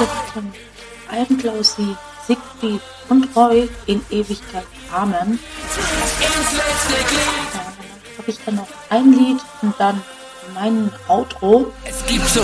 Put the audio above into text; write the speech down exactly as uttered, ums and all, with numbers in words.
Von Alpenklausi, Siegfried und Roy in Ewigkeit. Amen. Dann habe ich dann noch ein Lied und dann mein Outro. Es gibt so